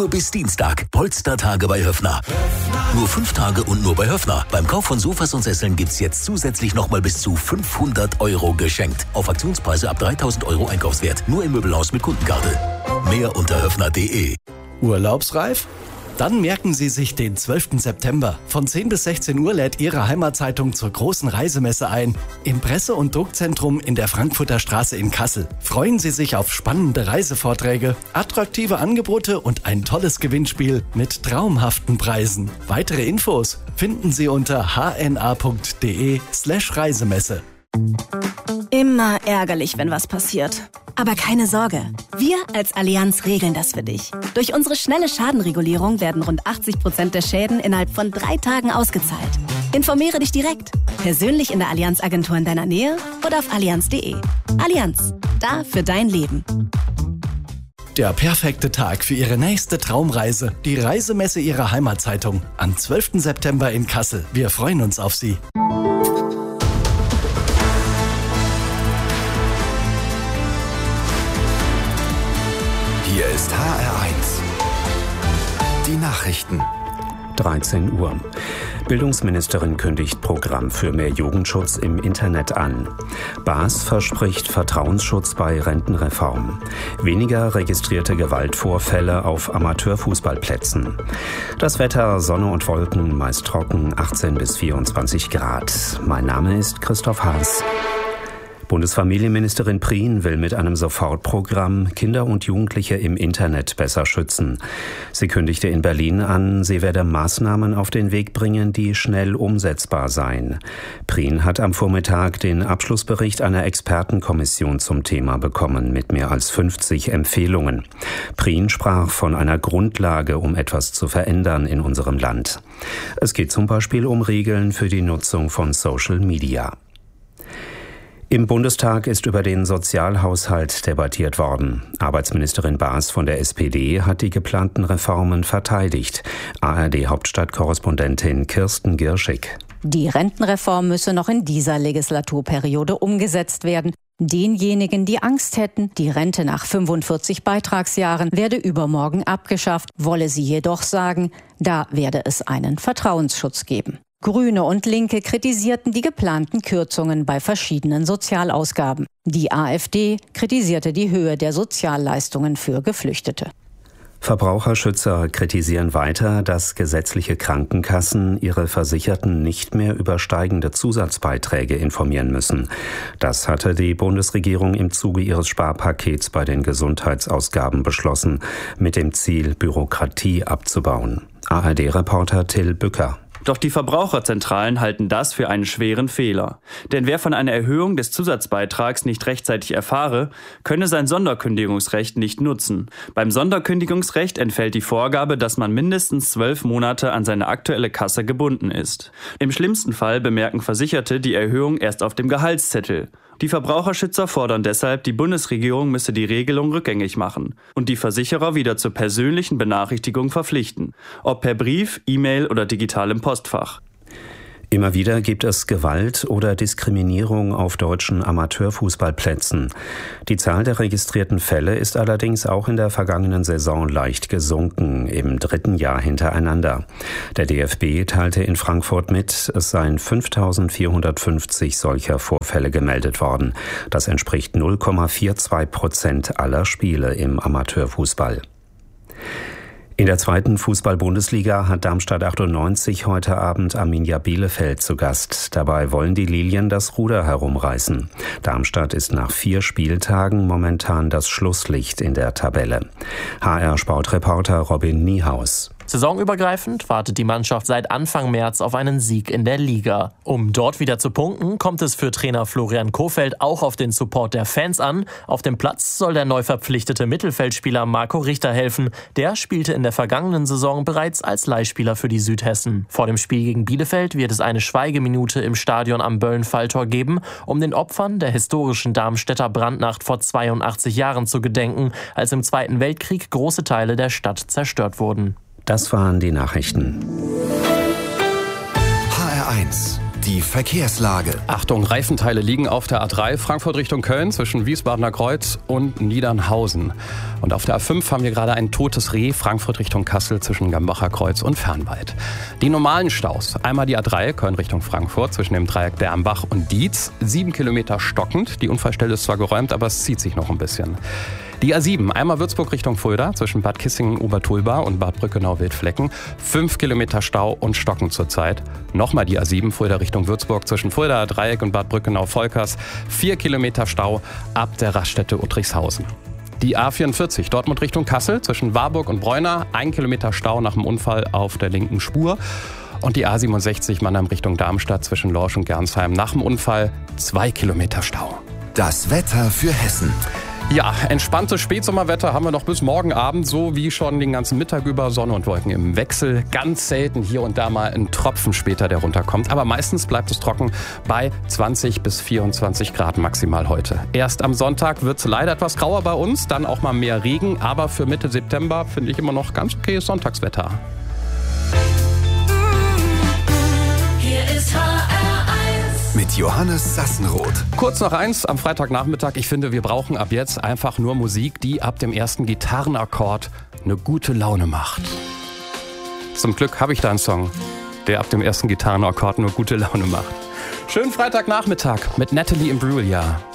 Nur bis Dienstag. Polstertage bei Höffner. Nur 5 Tage und nur bei Höffner. Beim Kauf von Sofas und Sesseln gibt's jetzt zusätzlich nochmal bis zu 500 € geschenkt. Auf Aktionspreise ab 3.000 € Einkaufswert. Nur im Möbelhaus mit Kundenkarte. Mehr unter höffner.de. Urlaubsreif? Dann merken Sie sich den 12. September. Von 10 bis 16 Uhr lädt Ihre Heimatzeitung zur großen Reisemesse ein. Im Presse- und Druckzentrum in der Frankfurter Straße in Kassel. Freuen Sie sich auf spannende Reisevorträge, attraktive Angebote und ein tolles Gewinnspiel mit traumhaften Preisen. Weitere Infos finden Sie unter hna.de/Reisemesse. Immer ärgerlich, wenn was passiert. Aber keine Sorge, wir als Allianz regeln das für dich. Durch unsere schnelle Schadenregulierung werden rund 80% der Schäden innerhalb von 3 Tagen ausgezahlt. Informiere dich direkt, persönlich in der Allianz-Agentur in deiner Nähe oder auf allianz.de. Allianz, da für dein Leben. Der perfekte Tag für Ihre nächste Traumreise. Die Reisemesse Ihrer Heimatzeitung. Am 12. September in Kassel. Wir freuen uns auf Sie. Hier ist HR1. Die Nachrichten. 13 Uhr. Bildungsministerin kündigt Programm für mehr Jugendschutz im Internet an. Baas verspricht Vertrauensschutz bei Rentenreform. Weniger registrierte Gewaltvorfälle auf Amateurfußballplätzen. Das Wetter, Sonne und Wolken, meist trocken, 18 bis 24 Grad. Mein Name ist Christoph Haas. Bundesfamilienministerin Prien will mit einem Sofortprogramm Kinder und Jugendliche im Internet besser schützen. Sie kündigte in Berlin an, sie werde Maßnahmen auf den Weg bringen, die schnell umsetzbar seien. Prien hat am Vormittag den Abschlussbericht einer Expertenkommission zum Thema bekommen, mit mehr als 50 Empfehlungen. Prien sprach von einer Grundlage, um etwas zu verändern in unserem Land. Es geht zum Beispiel um Regeln für die Nutzung von Social Media. Im Bundestag ist über den Sozialhaushalt debattiert worden. Arbeitsministerin Baas von der SPD hat die geplanten Reformen verteidigt. ARD-Hauptstadtkorrespondentin Kirsten Girschig. Die Rentenreform müsse noch in dieser Legislaturperiode umgesetzt werden. Denjenigen, die Angst hätten, die Rente nach 45 Beitragsjahren werde übermorgen abgeschafft, wolle sie jedoch sagen, da werde es einen Vertrauensschutz geben. Grüne und Linke kritisierten die geplanten Kürzungen bei verschiedenen Sozialausgaben. Die AfD kritisierte die Höhe der Sozialleistungen für Geflüchtete. Verbraucherschützer kritisieren weiter, dass gesetzliche Krankenkassen ihre Versicherten nicht mehr über steigende Zusatzbeiträge informieren müssen. Das hatte die Bundesregierung im Zuge ihres Sparpakets bei den Gesundheitsausgaben beschlossen, mit dem Ziel, Bürokratie abzubauen. ARD-Reporter Till Bücker. Doch die Verbraucherzentralen halten das für einen schweren Fehler. Denn wer von einer Erhöhung des Zusatzbeitrags nicht rechtzeitig erfahre, könne sein Sonderkündigungsrecht nicht nutzen. Beim Sonderkündigungsrecht entfällt die Vorgabe, dass man mindestens 12 Monate an seine aktuelle Kasse gebunden ist. Im schlimmsten Fall bemerken Versicherte die Erhöhung erst auf dem Gehaltszettel. Die Verbraucherschützer fordern deshalb, die Bundesregierung müsse die Regelung rückgängig machen und die Versicherer wieder zur persönlichen Benachrichtigung verpflichten, ob per Brief, E-Mail oder digitalem Postfach. Immer wieder gibt es Gewalt oder Diskriminierung auf deutschen Amateurfußballplätzen. Die Zahl der registrierten Fälle ist allerdings auch in der vergangenen Saison leicht gesunken, im 3. Jahr hintereinander. Der DFB teilte in Frankfurt mit, es seien 5.450 solcher Vorfälle gemeldet worden. Das entspricht 0,42% aller Spiele im Amateurfußball. In der 2. Fußball-Bundesliga hat Darmstadt 98 heute Abend Arminia Bielefeld zu Gast. Dabei wollen die Lilien das Ruder herumreißen. Darmstadt ist nach 4 Spieltagen momentan das Schlusslicht in der Tabelle. HR-Sportreporter Robin Niehaus. Saisonübergreifend wartet die Mannschaft seit Anfang März auf einen Sieg in der Liga. Um dort wieder zu punkten, kommt es für Trainer Florian Kohfeldt auch auf den Support der Fans an. Auf dem Platz soll der neu verpflichtete Mittelfeldspieler Marco Richter helfen. Der spielte in der vergangenen Saison bereits als Leihspieler für die Südhessen. Vor dem Spiel gegen Bielefeld wird es eine Schweigeminute im Stadion am Böllen-Falltor geben, um den Opfern der historischen Darmstädter Brandnacht vor 82 Jahren zu gedenken, als im Zweiten Weltkrieg große Teile der Stadt zerstört wurden. Das waren die Nachrichten. HR1, Die Verkehrslage. Achtung, Reifenteile liegen auf der A3 Frankfurt Richtung Köln zwischen Wiesbadener Kreuz und Niedernhausen. Und auf der A5 haben wir gerade ein totes Reh Frankfurt Richtung Kassel zwischen Gambacher Kreuz und Fernwald. Die normalen Staus. Einmal die A3 Köln Richtung Frankfurt zwischen dem Dreieck Dernbach und Dietz. 7 Kilometer stockend. Die Unfallstelle ist zwar geräumt, aber es zieht sich noch ein bisschen. Die A7, einmal Würzburg Richtung Fulda, zwischen Bad Kissingen, Obertulba und Bad Brückenau-Wildflecken. 5 Kilometer Stau und stockend zurzeit. Nochmal die A7, Fulda Richtung Würzburg, zwischen Fulda, Dreieck und Bad Brückenau-Volkers. 4 Kilometer Stau ab der Raststätte Uttrichshausen. Die A44, Dortmund Richtung Kassel, zwischen Warburg und Bräuna. 1 Kilometer Stau nach dem Unfall auf der linken Spur. Und die A67, Mannheim Richtung Darmstadt, zwischen Lorsch und Gernsheim. Nach dem Unfall 2 Kilometer Stau. Das Wetter für Hessen. Ja, entspanntes Spätsommerwetter haben wir noch bis morgen Abend, so wie schon den ganzen Mittag über. Sonne und Wolken im Wechsel. Ganz selten hier und da mal ein Tropfen später, der runterkommt. Aber meistens bleibt es trocken bei 20 bis 24 Grad maximal heute. Erst am Sonntag wird es leider etwas grauer bei uns, dann auch mal mehr Regen. Aber für Mitte September finde ich immer noch ganz okayes Sonntagswetter. Hier ist mit Johannes Sassenroth. Kurz nach 1 am Freitagnachmittag. Ich finde, wir brauchen ab jetzt einfach nur Musik, die ab dem ersten Gitarrenakkord eine gute Laune macht. Zum Glück habe ich da einen Song, der ab dem ersten Gitarrenakkord nur gute Laune macht. Schönen Freitagnachmittag mit Natalie Imbruglia.